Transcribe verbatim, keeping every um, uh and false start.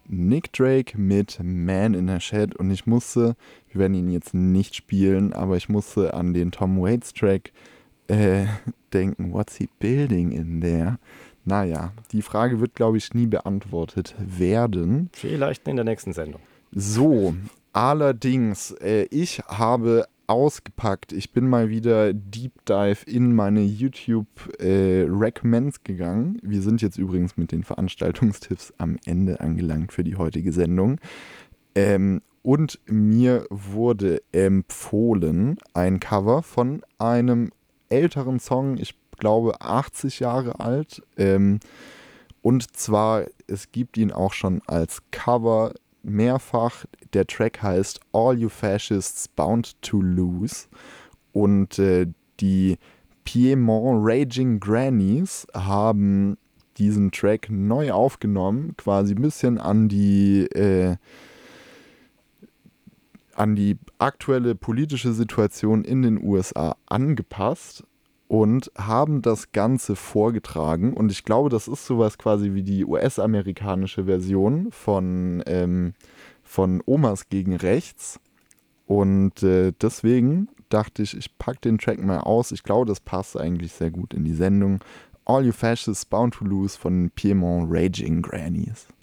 Nick Drake mit Man in a Shed und ich musste, wir werden ihn jetzt nicht spielen, aber ich musste an den Tom Waits Track äh, denken, what's he building in there? Naja, die Frage wird, glaube ich, nie beantwortet werden. Vielleicht in der nächsten Sendung. So, allerdings, äh, ich habe ausgepackt. Ich bin mal wieder Deep Dive in meine YouTube äh, Recommends gegangen. Wir sind jetzt übrigens mit den Veranstaltungstipps am Ende angelangt für die heutige Sendung. Ähm, und mir wurde empfohlen ein Cover von einem älteren Song, ich glaube achtzig Jahre alt. Ähm, und zwar, es gibt ihn auch schon als Cover mehrfach. Der Track heißt All You Fascists Bound to Lose und äh, die Piedmont Raging Grannies haben diesen Track neu aufgenommen, quasi ein bisschen an die äh, an die aktuelle politische Situation in den U S A angepasst und haben das Ganze vorgetragen. Und ich glaube, das ist sowas quasi wie die U S-amerikanische Version von, ähm, von Omas gegen Rechts. Und äh, deswegen dachte ich, ich packe den Track mal aus. Ich glaube, das passt eigentlich sehr gut in die Sendung. All You Fascists Bound to Lose von Piedmont Raging Grannies.